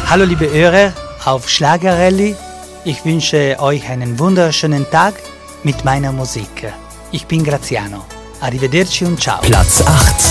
Hallo liebe Hörer auf Schlagerrallye. Ich wünsche euch einen wunderschönen Tag mit meiner Musik. Ich bin Graziano. Arrivederci und ciao. Platz 8.